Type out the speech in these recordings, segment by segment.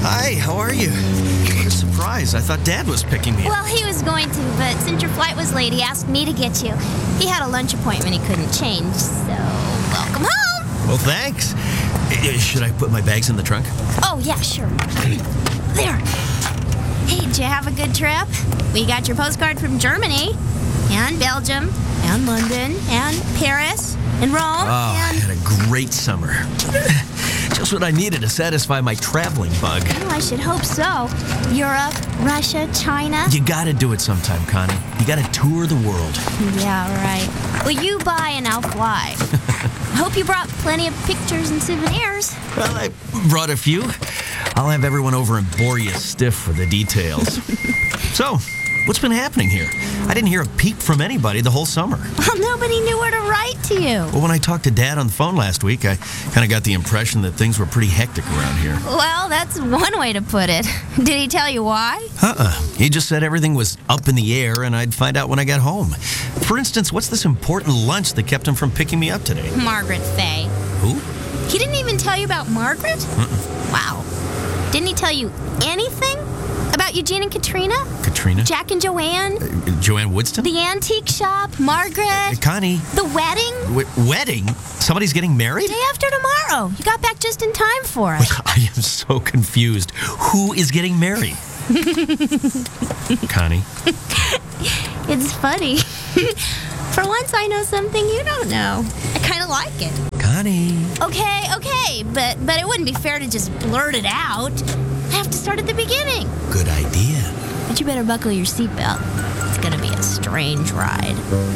Hi, how are you? What a surprise. I thought Dad was picking me up. Well, he was going to, but since your flight was late, he asked me to get you. He had a lunch appointment he couldn't change, so welcome home. Well, thanks. Should I put my bags in the trunk? Oh, yeah, sure. There. Hey, did you have a good trip? We got your postcard from Germany, and Belgium, and London, and Paris, and Rome, I had a great summer. Just what I needed to satisfy my traveling bug. Oh, I should hope so. Europe, Russia, China. You gotta do it sometime, Connie. You gotta tour the world. Yeah, right. Well, you buy and I'll fly. I hope you brought plenty of pictures and souvenirs. Well, I brought a few. I'll have everyone over and bore you stiff with the details. So, what's been happening here? I didn't hear a peep from anybody the whole summer. Well, nobody knew where to write to you. Well, when I talked to Dad on the phone last week, I kind of got the impression that things were pretty hectic around here. Well, that's one way to put it. Did he tell you why? He just said everything was up in the air and I'd find out when I got home. For instance, what's this important lunch that kept him from picking me up today? Margaret Fay. Who? He didn't even tell you about Margaret? Wow. Didn't he tell you anything about Eugene and Katrina? Katrina? Jack and Joanne? Joanne Woodston? The antique shop? Margaret? Connie? The wedding? Wedding? Somebody's getting married? Day after tomorrow. You got back just in time for it. I am so confused. Who is getting married? Connie? It's funny. For once, I know something you don't know. I kind of like it. Connie? Okay, but it wouldn't be fair to just blurt it out. I have to start at the beginning. Good idea. But you better buckle your seatbelt. It's gonna be a strange ride.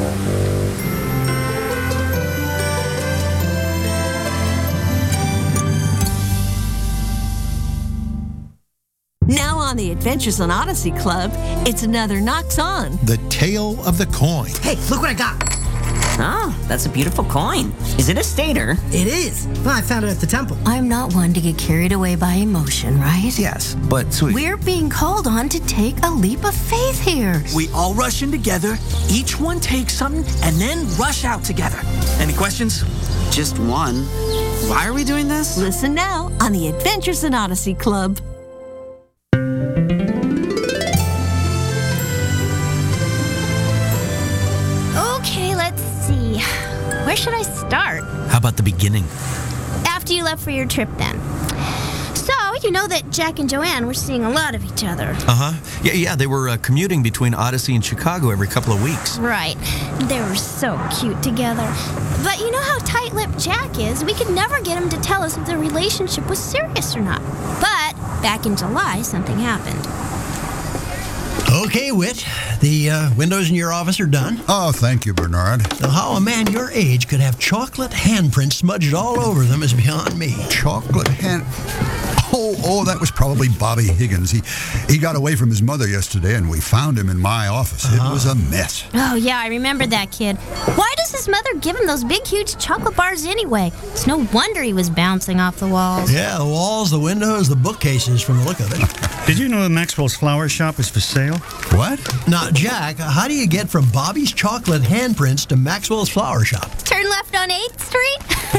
Now on the Adventures on Odyssey Club, it's another Knocks On. The Tale of the Coin. Hey, look what I got. Oh, that's a beautiful coin. Is it a stater? It is. Well, I found it at the temple. I'm not one to get carried away by emotion, right? Yes, but sweet. We're being called on to take a leap of faith here. We all rush in together, each one takes something, and then rush out together. Any questions? Just one. Why are we doing this? Listen now on the Adventures in Odyssey Club. Okay, let's see. Where should I start? How about the beginning? After you left for your trip, then. So, you know that Jack and Joanne were seeing a lot of each other. Yeah, they were commuting between Odyssey and Chicago every couple of weeks. Right. They were so cute together. But you know how tight-lipped Jack is. We could never get him to tell us if the relationship was serious or not. But back in July, something happened. Okay, Whit. The windows in your office are done. Oh, thank you, Bernard. So how a man your age could have chocolate handprints smudged all over them is beyond me. Chocolate hand... Oh, that was probably Bobby Higgins. He got away from his mother yesterday, and we found him in my office. It was a mess. Oh, yeah, I remember that kid. Why does his mother give him those big, huge chocolate bars anyway? It's no wonder he was bouncing off the walls. Yeah, the walls, the windows, the bookcases from the look of it. Did you know that Maxwell's Flower Shop is for sale? What? Now, Jack, how do you get from Bobby's chocolate handprints to Maxwell's Flower Shop? Turn left on 8th Street?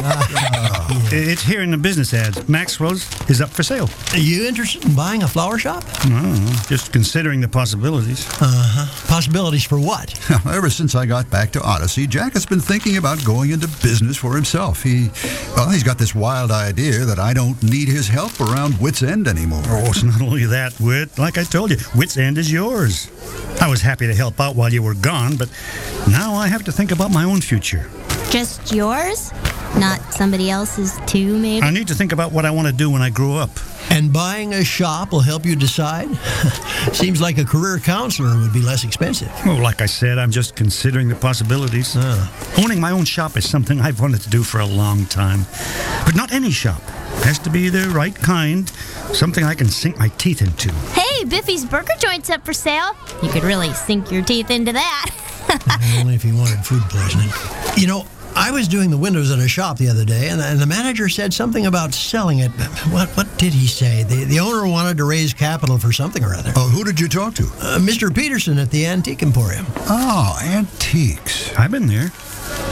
It's here in the business ads. Maxwell's is up for sale. Are you interested in buying a flower shop? No, just considering the possibilities. Possibilities for what? Ever since I got back to Odyssey, Jack has been thinking about going into business for himself. He's got this wild idea that I don't need his help around Wits End anymore. Oh, it's not only that, Whit. Like I told you, Wits End is yours. I was happy to help out while you were gone, but now I have to think about my own future. Just yours? Not somebody else's too, maybe? I need to think about what I want to do when I grow up. And buying a shop will help you decide? Seems like a career counselor would be less expensive. Well, like I said, I'm just considering the possibilities. Owning my own shop is something I've wanted to do for a long time. But not any shop. It has to be the right kind. Something I can sink my teeth into. Hey, Biffy's Burger Joint's up for sale. You could really sink your teeth into that. Only if you wanted food poisoning. You know, I was doing the windows at a shop the other day, and the manager said something about selling it. What did he say? The owner wanted to raise capital for something or other. Oh, who did you talk to? Mr. Peterson at the Antique Emporium. Oh, antiques. I've been there.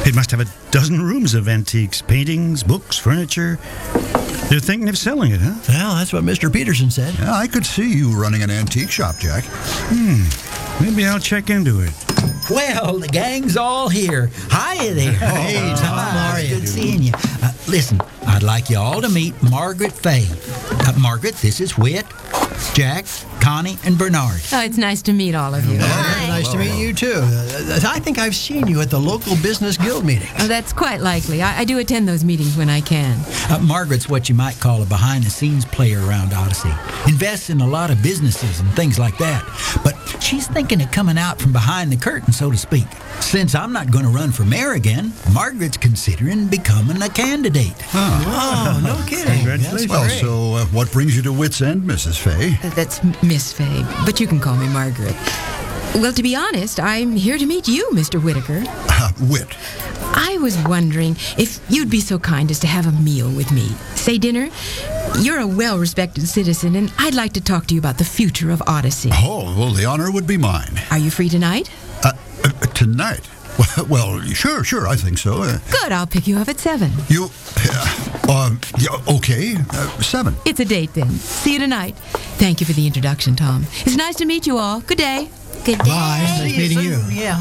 It must have a dozen rooms of antiques, paintings, books, furniture. They're thinking of selling it, huh? Well, that's what Mr. Peterson said. Yeah, I could see you running an antique shop, Jack. Maybe I'll check into it. Well, the gang's all here. Hi there. Hey, Tom, how are you? Good seeing you. Listen, I'd like you all to meet Margaret Fay. Margaret, this is Whit, Jack, Connie, and Bernard. Oh, it's nice to meet all of you. Nice to meet you, too. I think I've seen you at the local business guild meeting. Oh, that's quite likely. I do attend those meetings when I can. Margaret's what you might call a behind-the-scenes player around Odyssey. Invests in a lot of businesses and things like that. But she's thinking of coming out from behind the curtain, so to speak. Since I'm not going to run for mayor again, Margaret's considering becoming a candidate. Oh, no kidding. Congratulations. Well, so what brings you to Wits End, Mrs. Fay? That's Miss Fay, but you can call me Margaret. Well, to be honest, I'm here to meet you, Mr. Whitaker. Wit. I was wondering if you'd be so kind as to have a meal with me. Say dinner. You're a well-respected citizen, and I'd like to talk to you about the future of Odyssey. Oh, well, the honor would be mine. Are you free tonight? Tonight? Well, sure, I think so. Good, I'll pick you up at 7. Okay, 7. It's a date then. See you tonight. Thank you for the introduction, Tom. It's nice to meet you all. Good day. Good day. Bye. Nice meeting you. Yeah.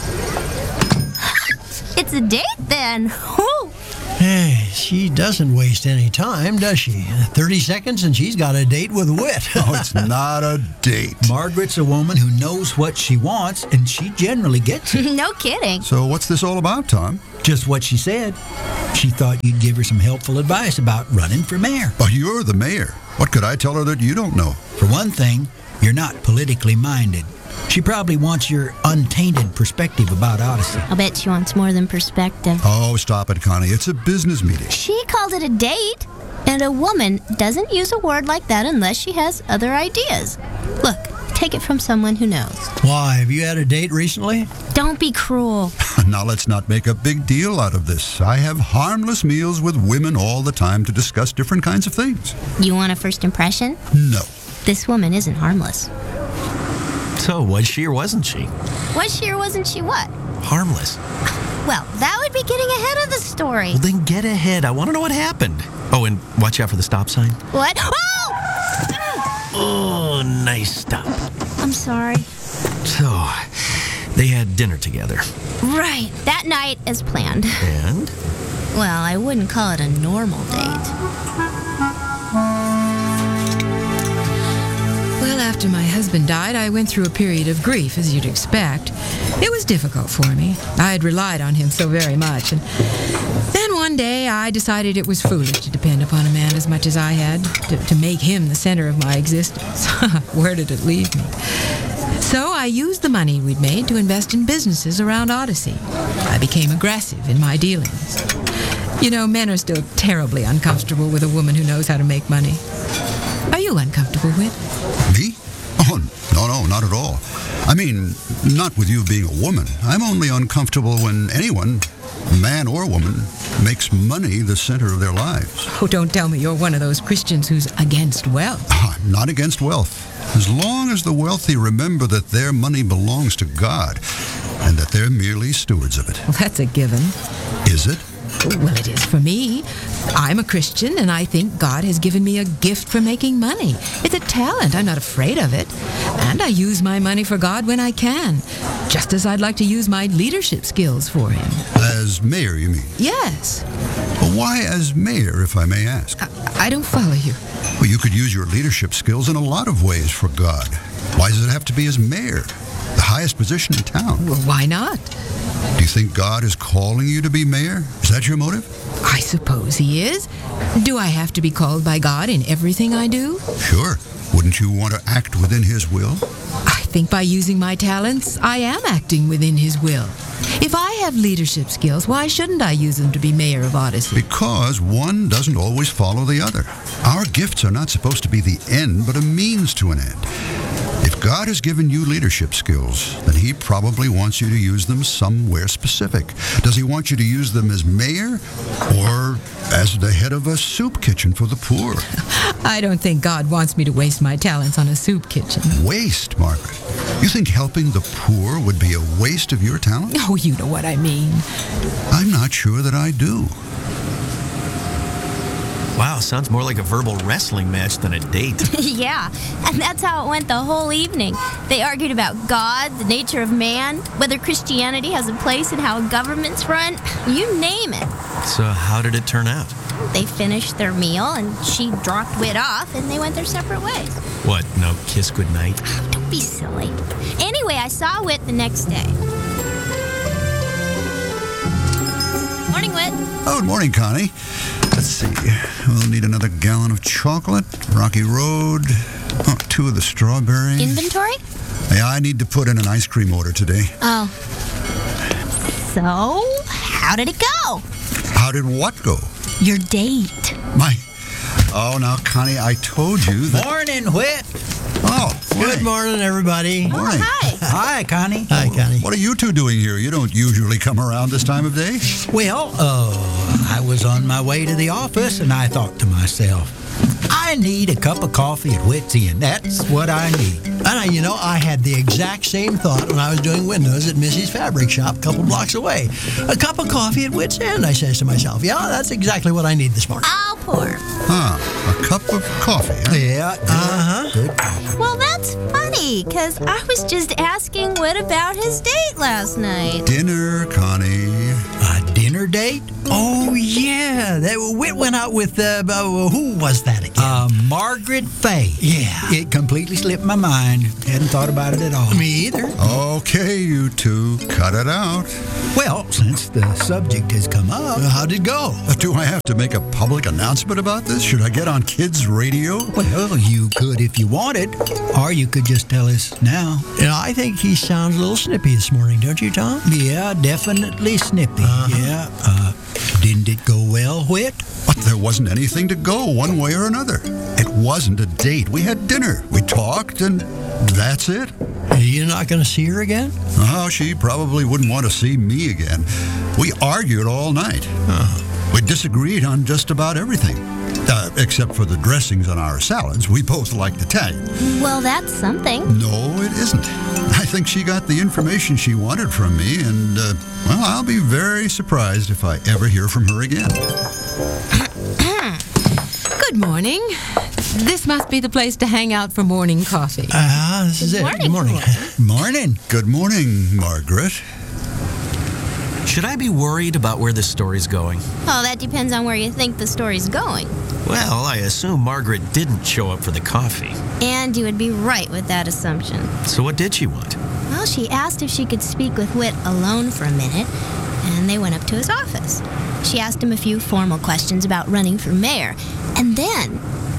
It's a date then. Whew. Hey, she doesn't waste any time, does she? 30 seconds and she's got a date with Whit. Oh, it's not a date. Margaret's a woman who knows what she wants, and she generally gets it. No kidding. So what's this all about, Tom? Just what she said. She thought you'd give her some helpful advice about running for mayor. Oh, you're the mayor. What could I tell her that you don't know? For one thing, you're not politically minded. She probably wants your untainted perspective about Odyssey. I'll bet she wants more than perspective. Oh, stop it, Connie. It's a business meeting. She called it a date, and a woman doesn't use a word like that unless she has other ideas. Look, take it from someone who knows. Why, have you had a date recently? Don't be cruel. Now let's not make a big deal out of this. I have harmless meals with women all the time to discuss different kinds of things. You want a first impression? No. This woman isn't harmless. So, was she or wasn't she? Was she or wasn't she what? Harmless. Well, that would be getting ahead of the story. Well, then get ahead. I want to know what happened. Oh, and watch out for the stop sign. What? Oh! Oh, nice stop. I'm sorry. So, they had dinner together. Right. That night as planned. And? Well, I wouldn't call it a normal date. Well, after my husband died, I went through a period of grief, as you'd expect. It was difficult for me. I had relied on him so very much. And then one day, I decided it was foolish to depend upon a man as much as I had, to make him the center of my existence. Where did it leave me? So I used the money we'd made to invest in businesses around Odyssey. I became aggressive in my dealings. You know, men are still terribly uncomfortable with a woman who knows how to make money. Are you uncomfortable with? Me? Oh, no, not at all. I mean, not with you being a woman. I'm only uncomfortable when anyone, man or woman, makes money the center of their lives. Oh, don't tell me you're one of those Christians who's against wealth. I'm not against wealth. As long as the wealthy remember that their money belongs to God and that they're merely stewards of it. Well, that's a given. Is it? Well, it is for me. I'm a Christian, and I think God has given me a gift for making money. It's a talent. I'm not afraid of it. And I use my money for God when I can, just as I'd like to use my leadership skills for Him. As mayor, you mean? Yes. Well, why as mayor, if I may ask? I don't follow you. Well, you could use your leadership skills in a lot of ways for God. Why does it have to be as mayor? The highest position in town. Well, why not? Do you think God is calling you to be mayor? Is that your motive? I suppose He is. Do I have to be called by God in everything I do? Sure. Wouldn't you want to act within His will? I think by using my talents, I am acting within His will. If I have leadership skills, why shouldn't I use them to be mayor of Odyssey? Because one doesn't always follow the other. Our gifts are not supposed to be the end, but a means to an end. If God has given you leadership skills, then He probably wants you to use them somewhere specific. Does He want you to use them as mayor or as the head of a soup kitchen for the poor? I don't think God wants me to waste my talents on a soup kitchen. Waste, Margaret. You think helping the poor would be a waste of your talent? Oh, you know what I mean. I'm not sure that I do. Wow, sounds more like a verbal wrestling match than a date. Yeah, and that's how it went the whole evening. They argued about God, the nature of man, whether Christianity has a place in how governments run, you name it. So how did it turn out? They finished their meal, and she dropped Whit off, and they went their separate ways. What, no kiss goodnight? Don't be silly. Anyway, I saw Whit the next day. Morning, Whit. Oh, good morning, Connie. Let's see. We'll need another gallon of chocolate, Rocky Road, 2 of the strawberry. Inventory? Yeah, I need to put in an ice cream order today. Oh. So, how did it go? How did what go? Your date. Oh, now, Connie, I told you that... Morning, Whit. Oh, Good morning, everybody. Morning. Hi. Hi, Connie. Hi, Connie. What are you two doing here? You don't usually come around this time of day. Well, I was on my way to the office, and I thought to myself, I need a cup of coffee at Whit's Inn. That's what I need. And I had the exact same thought when I was doing windows at Missy's Fabric Shop a couple blocks away. A cup of coffee at Whit's End, I says to myself. Yeah, that's exactly what I need this morning. I'll pour. A cup of coffee, huh? Yeah, good coffee. Well, that's funny, because I was just asking Whit about his date last night. Dinner, Connie. A dinner date? Oh, yeah. Whit went out with, who was that again? Margaret Fay. Yeah. It completely slipped my mind. Hadn't thought about it at all. Me either. Okay, you two, cut it out. Well, since the subject has come up, How'd it go? Do I have to make a public announcement about this? Should I get on kids' radio? well, you could if you wanted, or you could just tell us now. I think he sounds a little snippy this morning, don't you, Tom? Yeah, definitely snippy. Yeah. Didn't it go well, Whit? But there wasn't anything to go one way or another. It wasn't a date. We had dinner. We talked, and that's it. You're not going to see her again? Oh, she probably wouldn't want to see me again. We argued all night. We disagreed on just about everything. Except for the dressings on our salads. We both liked Italian. Well, that's something. No, it isn't. I think she got the information she wanted from me, and, I'll be very surprised if I ever hear from her again. Good morning. This must be the place to hang out for morning coffee. This is it. Good morning. Morning. Good morning, Margaret. Should I be worried about where this story's going? Oh, that depends on where you think the story's going. Well, I assume Margaret didn't show up for the coffee. And you would be right with that assumption. So what did she want? Well, she asked if she could speak with Whit alone for a minute, and they went up to his office. She asked him a few formal questions about running for mayor, and then...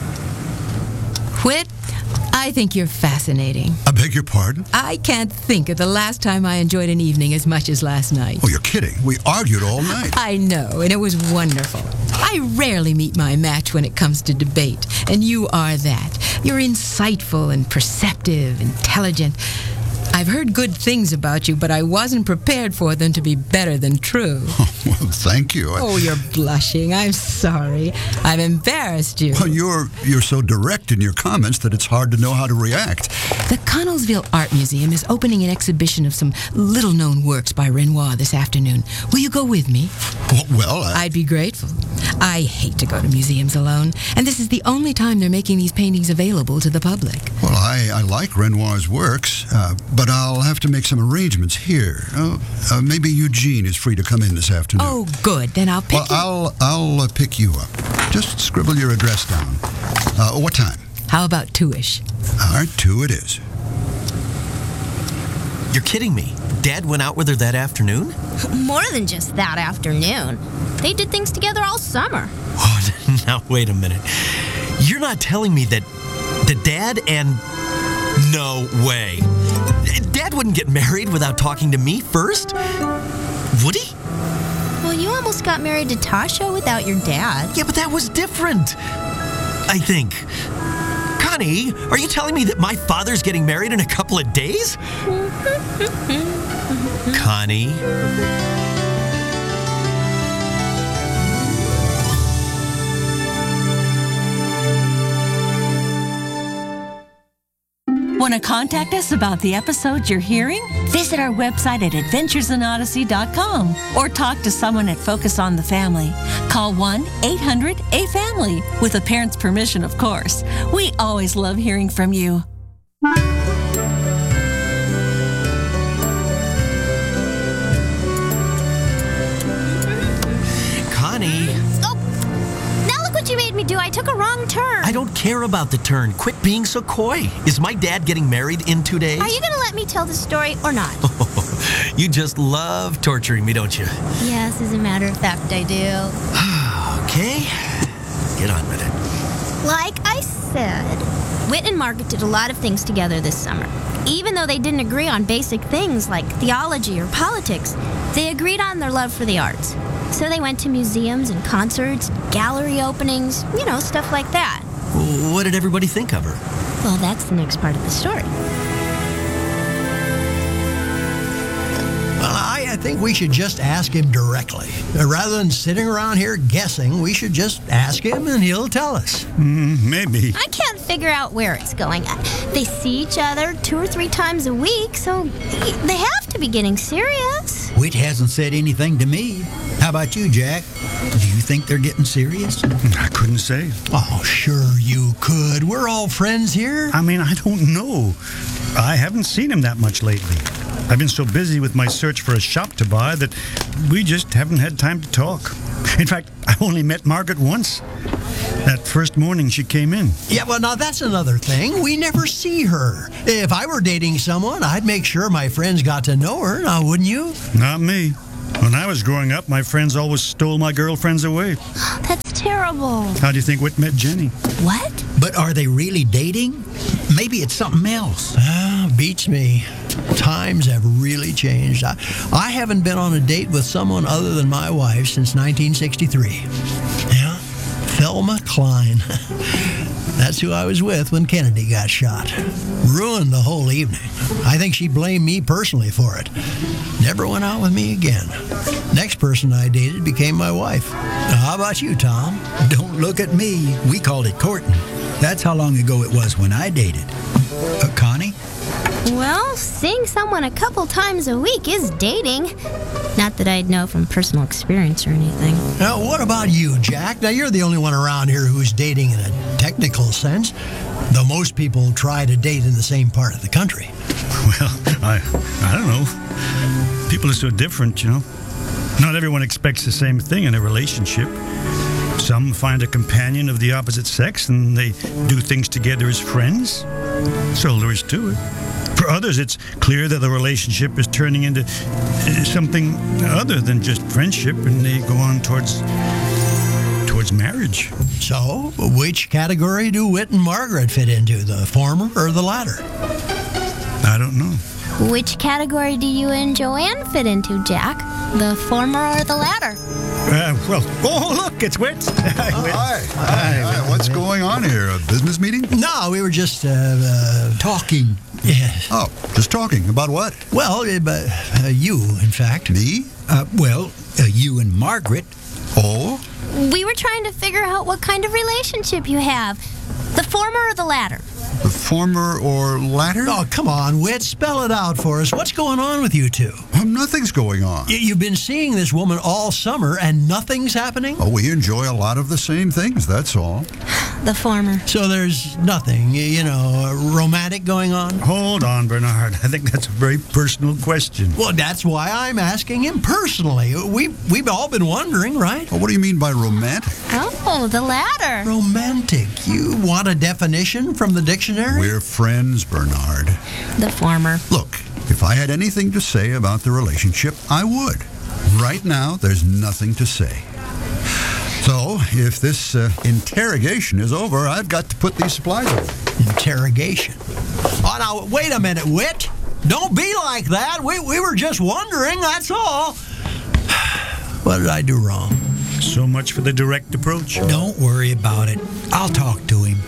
Whit, I think you're fascinating. I beg your pardon? I can't think of the last time I enjoyed an evening as much as last night. Oh, you're kidding. We argued all night. I know, and it was wonderful. I rarely meet my match when it comes to debate, and you are that. You're insightful and perceptive, intelligent. I've heard good things about you, but I wasn't prepared for them to be better than true. Oh, well, thank you. Oh, you're blushing. I'm sorry. I've embarrassed you. Well, you're so direct in your comments that it's hard to know how to react. The Connellsville Art Museum is opening an exhibition of some little-known works by Renoir this afternoon. Will you go with me? Well, I'd be grateful. I hate to go to museums alone, and this is the only time they're making these paintings available to the public. Well, I like Renoir's works, but I'll have to make some arrangements here. Maybe Eugene is free to come in this afternoon. Oh, good. Then I'll pick you. I'll pick you up. Just scribble your address down. What time? How about 2-ish? All right, 2 it is. You're kidding me. Dad went out with her that afternoon? More than just that afternoon. They did things together all summer. Oh, now wait a minute. You're not telling me that the dad and... No way. Dad wouldn't get married without talking to me first? Would he? Well, you almost got married to Tasha without your dad. Yeah, but that was different. I think. Connie, are you telling me that my father's getting married in a couple of days? Connie? Want to contact us about the episodes you're hearing? Visit our website at adventuresinodyssey.com or talk to someone at Focus on the Family. Call 1-800-A-FAMILY with a parent's permission, of course. We always love hearing from you. Connie, Oh, now look what you made me do. I took a wrong turn. I don't care about the turn. Quit being so coy. Is my dad getting married in 2 days? Are you going to let me tell the story or not? You just love torturing me, don't you? Yes, as a matter of fact, I do. Okay, get on with it. Like I said, Whit and Margaret did a lot of things together this summer. Even though they didn't agree on basic things like theology or politics, they agreed on their love for the arts. So they went to museums and concerts, gallery openings, stuff like that. What did everybody think of her? Well, that's the next part of the story. Well, I think we should just ask him directly. Rather than sitting around here guessing, we should just ask him and he'll tell us. Maybe. I can't figure out where it's going. They see each other 2 or 3 times a week, so they have to be getting serious. Whit hasn't said anything to me. How about you, Jack? Do you think they're getting serious? I couldn't say. Oh, sure you could. We're all friends here. I mean, I don't know. I haven't seen him that much lately. I've been so busy with my search for a shop to buy that we just haven't had time to talk. In fact, I only met Margaret once. That first morning she came in. Yeah, well, now that's another thing. We never see her. If I were dating someone, I'd make sure my friends got to know her, now wouldn't you? Not me. When I was growing up, my friends always stole my girlfriends away. That's terrible. How do you think Whit met Jenny? What? But are they really dating? Maybe it's something else. Beats me. Times have really changed. I haven't been on a date with someone other than my wife since 1963. Yeah, Thelma Klein. That's who I was with when Kennedy got shot. Ruined the whole evening. I think she blamed me personally for it. Never went out with me again. Next person I dated became my wife. Now, how about you, Tom? Don't look at me. We called it courting. That's how long ago it was when I dated. Connie? Well, seeing someone a couple times a week is dating. Not that I'd know from personal experience or anything. Now, what about you, Jack? Now, you're the only one around here who's dating in a technical sense, though most people try to date in the same part of the country. Well, I don't know. People are so different, Not everyone expects the same thing in a relationship. Some find a companion of the opposite sex and they do things together as friends. So there is to it. For others, it's clear that the relationship is turning into something other than just friendship, and they go on towards marriage. So, which category do Whit and Margaret fit into, the former or the latter? I don't know. Which category do you and Joanne fit into, Jack? The former or the latter? Look, it's Whit. Hi. What's going on here? A business meeting? No, we were just talking. Yeah. Oh, just talking. About what? Well, you, in fact. Me? You and Margaret. Oh? We were trying to figure out what kind of relationship you have. The former or the latter? The former or latter? Oh, come on, Whit. Spell it out for us. What's going on with you two? Nothing's going on. You've been seeing this woman all summer and nothing's happening? Oh, we enjoy a lot of the same things, that's all. The former. So there's nothing, romantic going on? Hold on, Bernard. I think that's a very personal question. Well, that's why I'm asking him personally. We've all been wondering, right? Well, what do you mean by romantic? Oh, the latter. Romantic. You want a definition from the dictionary? We're friends, Bernard. The former. Look, if I had anything to say about the relationship, I would. Right now, there's nothing to say. So, if this interrogation is over, I've got to put these supplies away. Interrogation? Oh, now, wait a minute, Whit. Don't be like that. We were just wondering, that's all. What did I do wrong? So much for the direct approach. Don't worry about it. I'll talk to him.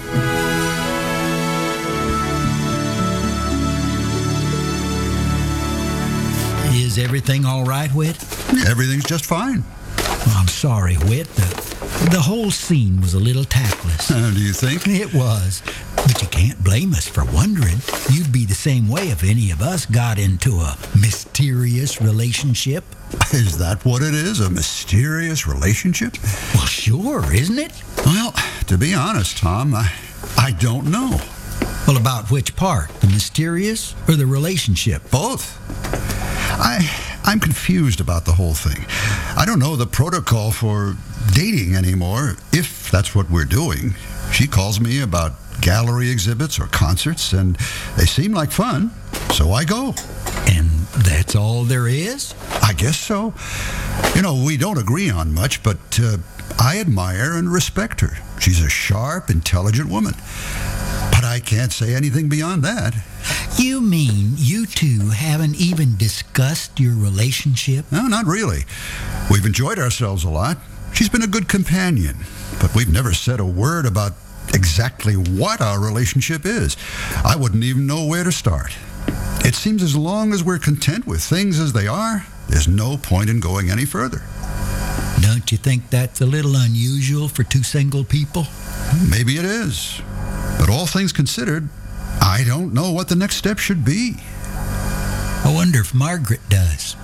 Is everything all right, Whit? Everything's just fine. Well, I'm sorry, Whit. The whole scene was a little tactless. Do you think? It was. But you can't blame us for wondering. You'd be the same way if any of us got into a mysterious relationship. Is that what it is? A mysterious relationship? Well, sure, isn't it? Well, to be honest, Tom, I don't know. Well, about which part? The mysterious or the relationship? Both. I'm confused about the whole thing. I don't know the protocol for dating anymore, if that's what we're doing. She calls me about gallery exhibits or concerts, and they seem like fun, so I go. And that's all there is? I guess so. You know, we don't agree on much, but I admire and respect her. She's a sharp, intelligent woman. But I can't say anything beyond that. You mean you two haven't even discussed your relationship? No, not really. We've enjoyed ourselves a lot. She's been a good companion, but we've never said a word about exactly what our relationship is. I wouldn't even know where to start. It seems as long as we're content with things as they are, there's no point in going any further. Don't you think that's a little unusual for two single people? Maybe it is. But all things considered, I don't know what the next step should be. I wonder if Margaret does.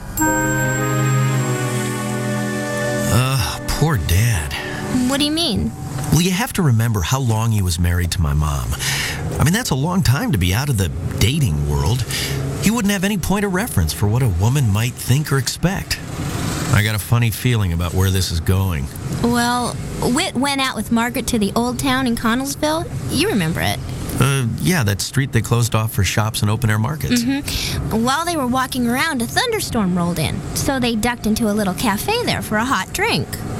Poor Dad. What do you mean? Well, you have to remember how long he was married to my mom. I mean, that's a long time to be out of the dating world. He wouldn't have any point of reference for what a woman might think or expect. I got a funny feeling about where this is going. Well, Whit went out with Margaret to the old town in Connellsville. You remember it. Yeah, that street they closed off for shops and open-air markets. Mm-hmm. While they were walking around, a thunderstorm rolled in, so they ducked into a little cafe there for a hot drink.